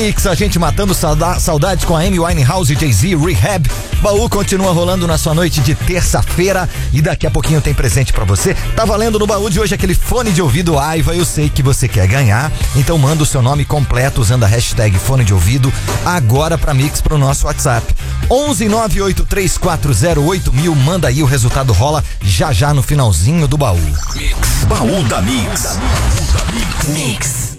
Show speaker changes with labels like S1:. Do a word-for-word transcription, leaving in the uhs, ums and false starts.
S1: Mix, a gente matando sauda- saudades com a Amy Winehouse e Jay-Z, Rehab. Baú continua rolando na sua noite de terça-feira e daqui a pouquinho tem presente pra você. Tá valendo no baú de hoje aquele fone de ouvido Aiva, eu sei que você quer ganhar, então manda o seu nome completo usando a hashtag fone de ouvido agora pra Mix pro nosso WhatsApp. onze nove oito três quatro zero oito mil, manda aí, o resultado rola já já no finalzinho do baú.
S2: Mix. Baú da Mix. Mix.